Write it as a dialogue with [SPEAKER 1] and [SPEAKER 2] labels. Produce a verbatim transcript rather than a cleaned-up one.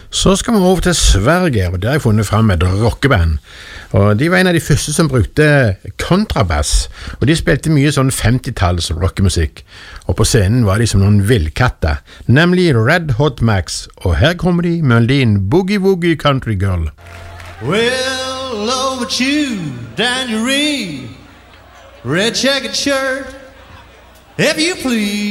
[SPEAKER 1] Så skal vi over til Sverige, og der har jeg funnet frem et rockeband. Og de var en av de første som brukte kontrabass, og de spilte mye sånn femtitalls rockemusikk. Og på scenen var de som noen villkatter, nemlig Red Hot Max, og her kommer de med din Boogie Woogie Country Girl.
[SPEAKER 2] Well, over you, Daniel Reed, red checkered shirt, if you please.